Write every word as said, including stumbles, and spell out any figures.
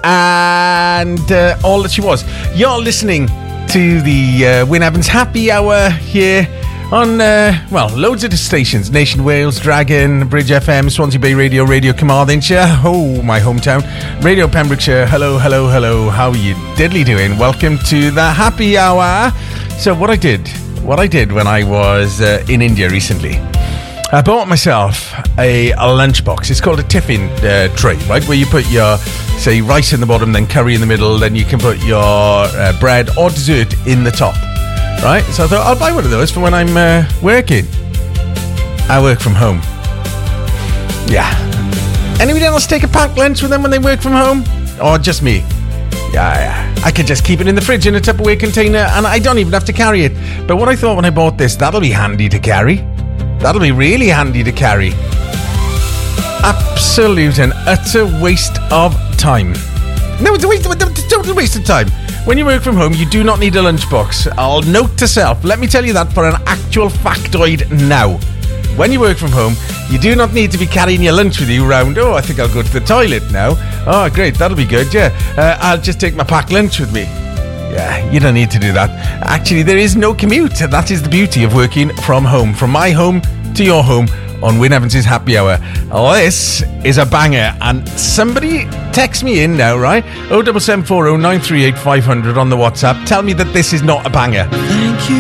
and uh, all that she was. You're listening to the uh, Wyn Evans Happy Hour here on, uh, well, loads of the stations. Nation Wales, Dragon, Bridge F M, Swansea Bay Radio, Radio Carmarthenshire, oh, my hometown, Radio Pembrokeshire. Hello, hello, hello. How are you diddly doing? Welcome to the Happy Hour. So what I did, what I did when I was uh, in India recently, I bought myself a, a lunchbox. It's called a tiffin uh, tray, right? Where you put your, say, rice in the bottom, then curry in the middle, then you can put your uh, bread or dessert in the top, right? So I thought, I'll buy one of those for when I'm uh, working. I work from home. Yeah. Anybody else take a packed lunch with them when they work from home? Or just me? Yeah, yeah. I could just keep it in the fridge in a Tupperware container and I don't even have to carry it. But what I thought when I bought this, that'll be handy to carry. That'll be really handy to carry. Absolute and utter waste of time. No, it's a waste of, it's a total waste of time. When you work from home, you do not need a lunchbox. I'll note to self, let me tell you that for an actual factoid now. When you work from home, you do not need to be carrying your lunch with you around. Oh, I think I'll go to the toilet now. Oh, great, that'll be good, yeah. Uh, I'll just take my packed lunch with me. Yeah, you don't need to do that. Actually, there is no commute. That is the beauty of working from home. From my home to your home on Wyn Evans' Happy Hour. This is a banger. And somebody text me in now, right? oh seven seven four oh nine three eight five hundred on the WhatsApp. Tell me that this is not a banger. Thank you.